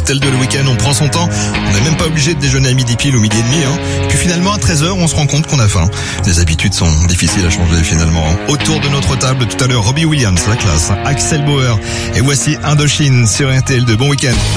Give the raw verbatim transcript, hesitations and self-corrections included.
R T L deux le week-end, on prend son temps. On n'est même pas obligé de déjeuner à midi pile ou midi et demi. Hein. Puis finalement, à treize heures, on se rend compte qu'on a faim. Les habitudes sont difficiles à changer finalement. Autour de notre table, tout à l'heure, Robbie Williams, la classe, Axel Bauer. Et voici Indochine sur R T L deux. Bon week-end.